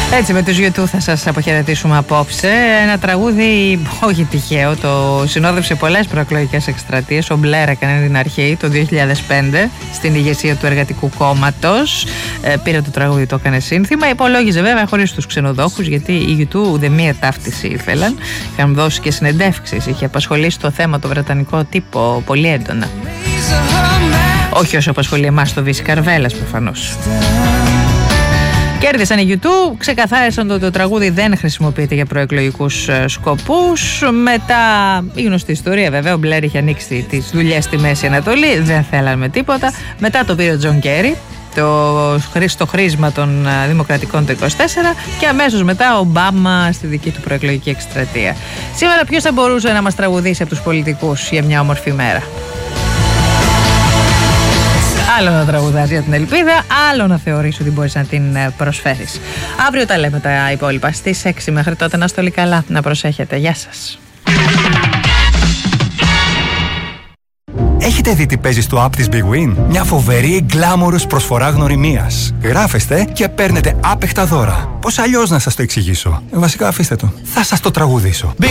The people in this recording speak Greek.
Έτσι με τους YouTube θα σας αποχαιρετήσουμε απόψε. Ένα τραγούδι όχι τυχαίο, το συνόδευσε πολλές προεκλογικές εκστρατείες. Ο Μπλερ έκανε την αρχή το 2005 στην ηγεσία του Εργατικού Κόμματος. Πήρε το τραγούδι, το έκανε σύνθημα. Υπολόγιζε βέβαια χωρίς τους ξενοδόχους, γιατί οι YouTube ουδέμια ταύτιση ήθελαν. Είχαν δώσει και συνεντεύξεις. Είχε απασχολήσει το θέμα το βρετανικό τύπο πολύ έντονα. Όχι όσο απασχολεί εμάς το Βύση Καρβέλας προφανώς. Κέρδισαν οι YouTube, ξεκαθάρισαν ότι το τραγούδι δεν χρησιμοποιείται για προεκλογικούς σκοπούς. Μετά, η γνωστή ιστορία βέβαια, ο Μπλερ είχε ανοίξει τις δουλειές στη Μέση Ανατολή, δεν θέλαμε τίποτα. Μετά το πήρε ο Τζον Κέρι, στο χρήσμα των Δημοκρατικών το 24, και αμέσως μετά ο Ομπάμα στη δική του προεκλογική εκστρατεία. Σήμερα ποιος θα μπορούσε να μας τραγουδήσει από τους πολιτικούς για μια όμορφη μέρα? Άλλο να τραγουδάς για την ελπίδα, άλλο να θεωρείς ότι μπορείς να την προσφέρεις. Αύριο τα λέμε τα υπόλοιπα στις 6. Μέχρι τότε να είστε όλοι καλά, να προσέχετε. Γεια σας. Έχετε δει τι παίζει στο app της Big Win? Μια φοβερή γκλάμορος προσφορά γνωριμίας. Γράφεστε και παίρνετε άπεχτα δώρα. Πώς αλλιώς να σας το εξηγήσω? Βασικά αφήστε το. Θα σας το τραγουδήσω.